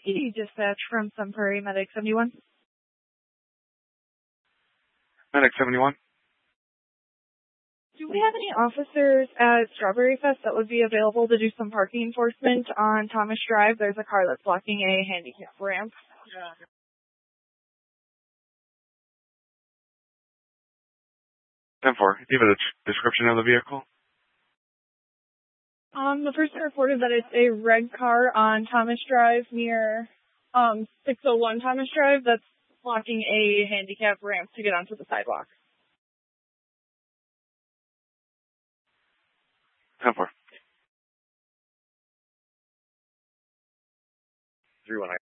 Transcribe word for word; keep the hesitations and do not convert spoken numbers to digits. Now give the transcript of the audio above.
Whiskey, dispatch from Sun Prairie, Medic seventy-one. Medic seventy-one. Do we have any officers at Strawberry Fest that would be available to do some parking enforcement on Thomas Drive? There's a car that's blocking a handicap ramp. ten four. Do you have a description of the vehicle? Um, the person reported that it's a red car on Thomas Drive near um six oh one Thomas Drive that's blocking a handicap ramp to get onto the sidewalk. ten four. three one nine.